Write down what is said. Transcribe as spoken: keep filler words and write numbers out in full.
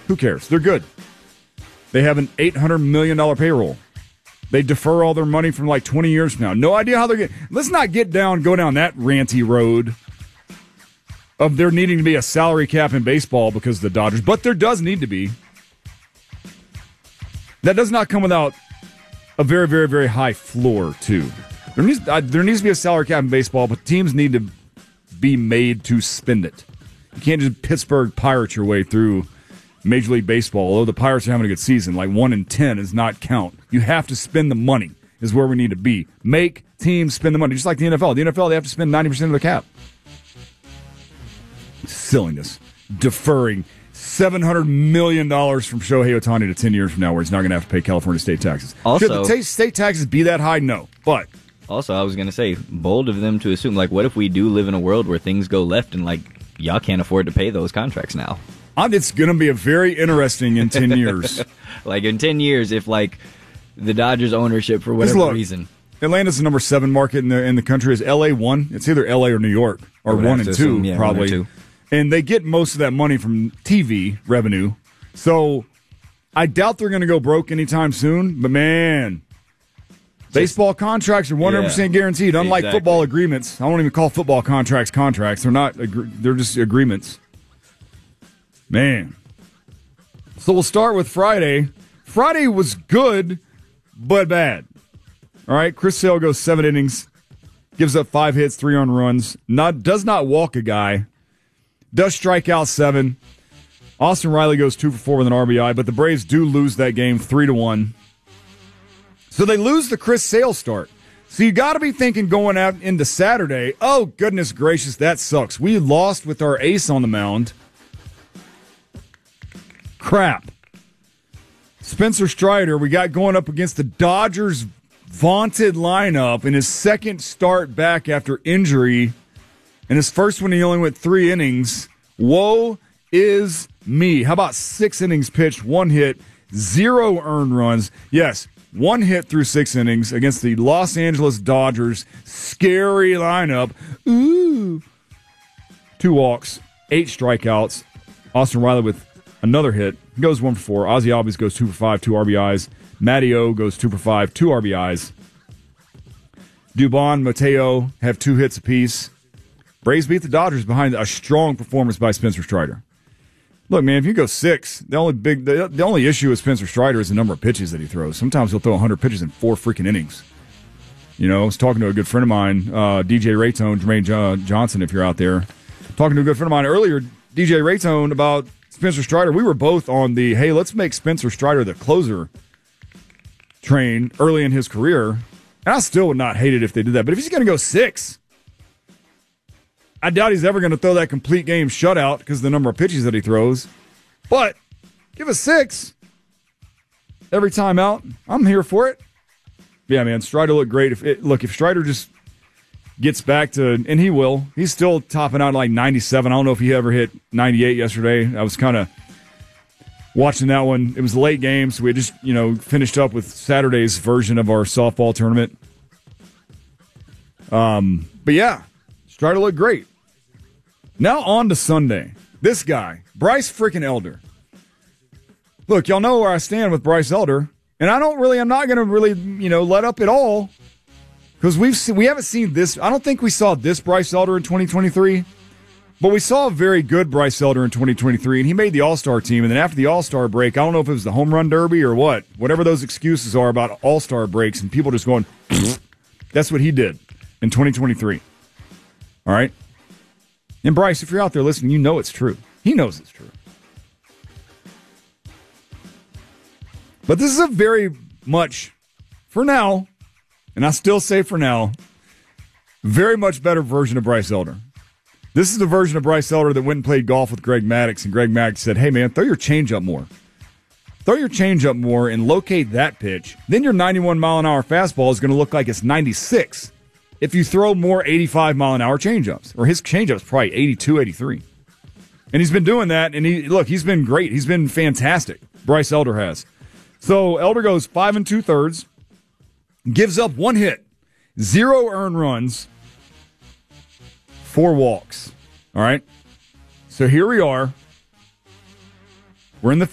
Who cares? They're good. They have an eight hundred million dollars payroll. They defer all their money from like twenty years from now. No idea how they're getting. Let's not get down, go down that ranty road of there needing to be a salary cap in baseball because of the Dodgers. But there does need to be. That does not come without a very, very, very high floor, too. There needs, uh, there needs to be a salary cap in baseball, but teams need to be made to spend it. You can't just Pittsburgh Pirates your way through Major League Baseball, although the Pirates are having a good season. Like one in ten does not count. You have to spend the money is where we need to be. Make teams spend the money, just like the N F L. The N F L, they have to spend ninety percent of the cap. Silliness. Deferring seven hundred million dollars from Shohei Ohtani to ten years from now where he's not going to have to pay California state taxes. Also, Should the t- state taxes be that high? No. But also, I was going to say, bold of them to assume, like, what if we do live in a world where things go left and, like, y'all can't afford to pay those contracts now? It's going to be a very interesting in ten years. Like, in ten years, if, like, the Dodgers ownership, for whatever look, reason. Atlanta's the number seven market in the in the country. Is L A one? It's either L A or New York, or one and two, assume, yeah, probably. one or two. And they get most of that money from T V revenue. So I doubt they're going to go broke anytime soon. But, man, baseball contracts are one hundred percent yeah, guaranteed, unlike exactly. football agreements. I won't even call football contracts contracts. They're not. They're just agreements. Man. So we'll start with Friday. Friday was good, but bad. All right, Chris Sale goes seven innings, gives up five hits, three earned runs, not, does not walk a guy, does strike out seven. Austin Riley goes two for four with an R B I, but the Braves do lose that game three to one. So they lose the Chris Sale start. So you got to be thinking going out into Saturday, oh, goodness gracious, that sucks. We lost with our ace on the mound. Crap. Spencer Strider, we got going up against the Dodgers' vaunted lineup in his second start back after injury. And his first one, he only went three innings. Woe is me. How about six innings pitched, one hit, zero earned runs? Yes, one hit through six innings against the Los Angeles Dodgers. Scary lineup. Ooh. Two walks, eight strikeouts. Austin Riley with another hit. He goes one for four. Ozzie Albies goes two for five, two R B Is. Matty O goes two for five, two R B Is. Dubon, Mateo have two hits apiece. Braves beat the Dodgers behind a strong performance by Spencer Strider. Look, man, if you go six, the only big, the, the only issue with Spencer Strider is the number of pitches that he throws. Sometimes he'll throw one hundred pitches in four freaking innings. You know, I was talking to a good friend of mine, uh, D J Raytone, Jermaine jo- Johnson, if you're out there. Talking to a good friend of mine earlier, D J Raytone, about Spencer Strider. We were both on the, hey, let's make Spencer Strider the closer train early in his career. And I still would not hate it if they did that. But if he's going to go six, I doubt he's ever going to throw that complete game shutout because of the number of pitches that he throws. But give us six every time out. I'm here for it. Yeah, man, Strider looked great. If it, Look, if Strider just gets back to, and he will, he's still topping out like ninety-seven. I don't know if he ever hit ninety-eight yesterday. I was kind of watching that one. It was a late game, so we had just, you know, finished up with Saturday's version of our softball tournament. Um, but yeah, Strider looked great. Now on to Sunday. This guy, Bryce freaking Elder. Look, y'all know where I stand with Bryce Elder, and I don't really, I'm not going to really, you know, let up at all because we've seen, we haven't seen this. I don't think we saw this Bryce Elder in twenty twenty-three. But we saw a very good Bryce Elder in twenty twenty-three, and he made the All-Star team. And then after the All-Star break, I don't know if it was the home run derby or what, whatever those excuses are about All-Star breaks and people just going, that's what he did in twenty twenty-three. All right? And Bryce, if you're out there listening, you know it's true. He knows it's true. But this is a very much, for now, and I still say for now, very much better version of Bryce Elder. This is the version of Bryce Elder that went and played golf with Greg Maddux, and Greg Maddux said, hey, man, throw your changeup more. Throw your changeup more and locate that pitch. Then your ninety-one mile an hour fastball is going to look like it's ninety-six if you throw more eighty-five mile an hour changeups. Or his changeup's probably eighty-two, eighty-three. And he's been doing that, and he look, he's been great. He's been fantastic. Bryce Elder has. So Elder goes five and two-thirds, gives up one hit, zero earned runs, four walks. All right? So here we are. We're in the